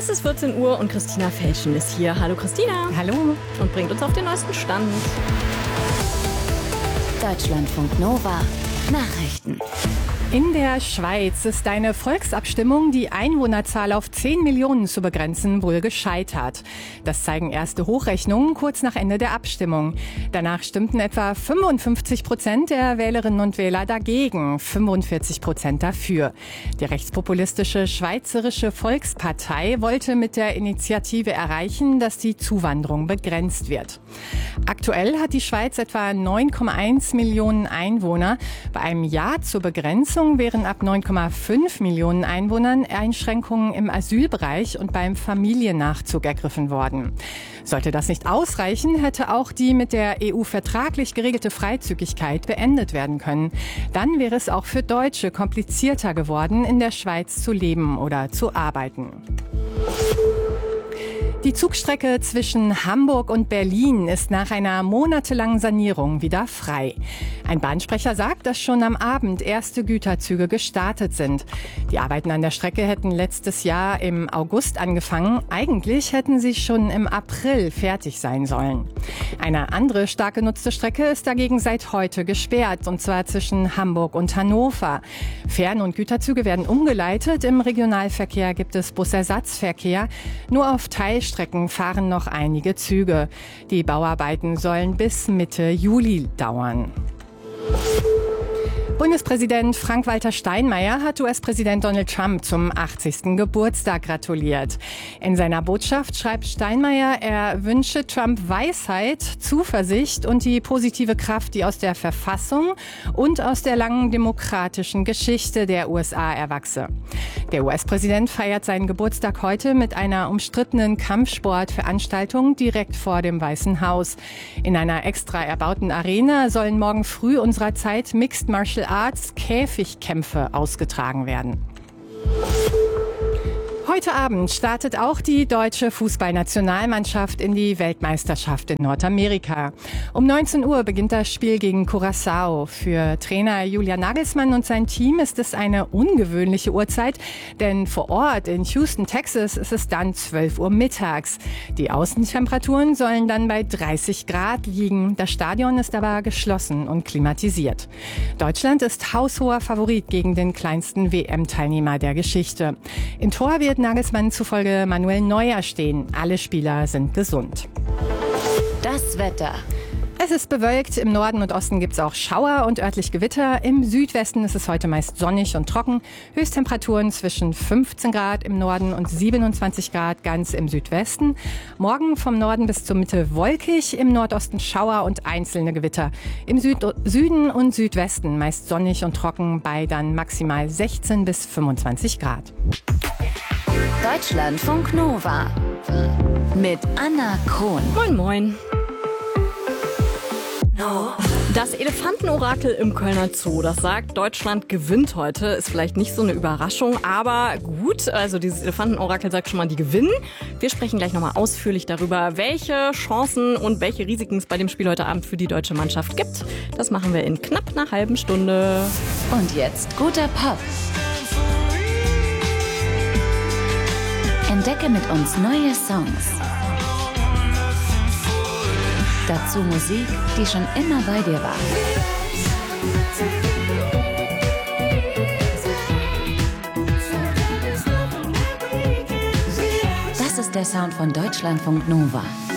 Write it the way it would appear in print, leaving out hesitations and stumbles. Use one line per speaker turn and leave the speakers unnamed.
Es ist 14 Uhr und Christina Felschen ist hier. Hallo Christina.
Hallo.
Und bringt uns auf den neuesten Stand.
Deutschlandfunk Nova Nachrichten.
In der Schweiz ist eine Volksabstimmung, die Einwohnerzahl auf 10 Millionen zu begrenzen, wohl gescheitert. Das zeigen erste Hochrechnungen kurz nach Ende der Abstimmung. Danach stimmten etwa 55% der Wählerinnen und Wähler dagegen, 45% dafür. Die rechtspopulistische Schweizerische Volkspartei wollte mit der Initiative erreichen, dass die Zuwanderung begrenzt wird. Aktuell hat die Schweiz etwa 9,1 Millionen Einwohner. Bei einem Ja zur Begrenzung wären ab 9,5 Millionen Einwohnern Einschränkungen im Asylbereich und beim Familiennachzug ergriffen worden. Sollte das nicht ausreichen, hätte auch die mit der EU vertraglich geregelte Freizügigkeit beendet werden können. Dann wäre es auch für Deutsche komplizierter geworden, in der Schweiz zu leben oder zu arbeiten. Die Zugstrecke zwischen Hamburg und Berlin ist nach einer monatelangen Sanierung wieder frei. Ein Bahnsprecher sagt, dass schon am Abend erste Güterzüge gestartet sind. Die Arbeiten an der Strecke hätten letztes Jahr im August angefangen. Eigentlich hätten sie schon im April fertig sein sollen. Eine andere stark genutzte Strecke ist dagegen seit heute gesperrt, und zwar zwischen Hamburg und Hannover. Fern- und Güterzüge werden umgeleitet. Im Regionalverkehr gibt es Busersatzverkehr. Nur auf Teilstrecken fahren noch einige Züge. Die Bauarbeiten sollen bis Mitte Juli dauern. Bundespräsident Frank-Walter Steinmeier hat US-Präsident Donald Trump zum 80. Geburtstag gratuliert. In seiner Botschaft schreibt Steinmeier, er wünsche Trump Weisheit, Zuversicht und die positive Kraft, die aus der Verfassung und aus der langen demokratischen Geschichte der USA erwachse. Der US-Präsident feiert seinen Geburtstag heute mit einer umstrittenen Kampfsportveranstaltung direkt vor dem Weißen Haus. In einer extra erbauten Arena sollen morgen früh unserer Zeit Mixed Martial Arts Käfigkämpfe ausgetragen werden. Heute Abend startet auch die deutsche Fußballnationalmannschaft in die Weltmeisterschaft in Nordamerika. Um 19 Uhr beginnt das Spiel gegen Curaçao. Für Trainer Julian Nagelsmann und sein Team ist es eine ungewöhnliche Uhrzeit, denn vor Ort in Houston, Texas, ist es dann 12 Uhr mittags. Die Außentemperaturen sollen dann bei 30 Grad liegen. Das Stadion ist aber geschlossen und klimatisiert. Deutschland ist haushoher Favorit gegen den kleinsten WM-Teilnehmer der Geschichte. Im Tor wird Nagelsmann zufolge Manuel Neuer stehen. Alle Spieler sind gesund.
Das Wetter.
Es ist bewölkt, im Norden und Osten gibt es auch Schauer und örtlich Gewitter. Im Südwesten ist es heute meist sonnig und trocken. Höchsttemperaturen zwischen 15 Grad im Norden und 27 Grad ganz im Südwesten. Morgen vom Norden bis zur Mitte wolkig, im Nordosten Schauer und einzelne Gewitter. Im Süden und Südwesten meist sonnig und trocken bei dann maximal 16 bis 25 Grad.
Deutschlandfunk Nova mit Anna Krohn.
Moin, moin. Das Elefantenorakel im Kölner Zoo, das sagt, Deutschland gewinnt heute, ist vielleicht nicht so eine Überraschung, aber gut, also dieses Elefantenorakel sagt schon mal, die gewinnen. Wir sprechen gleich nochmal ausführlich darüber, welche Chancen und welche Risiken es bei dem Spiel heute Abend für die deutsche Mannschaft gibt. Das machen wir in knapp einer halben Stunde.
Und jetzt guter Pop. Entdecke mit uns neue Songs. Dazu Musik, die schon immer bei dir war. Das ist der Sound von Deutschlandfunk Nova.